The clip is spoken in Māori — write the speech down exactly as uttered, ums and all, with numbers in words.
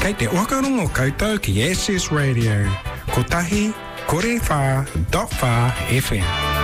Kei te whakarongo koutou ki S S Radio. Ko tahi, kore wha, dot wha F M.